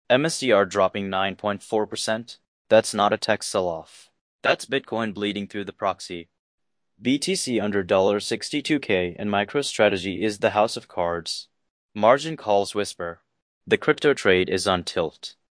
MSCR dropping 9.4%. That's not a tech sell-off. That's Bitcoin bleeding through the proxy. BTC under $62K and MicroStrategy is the house of cards. Margin calls whisper. The crypto trade is on tilt.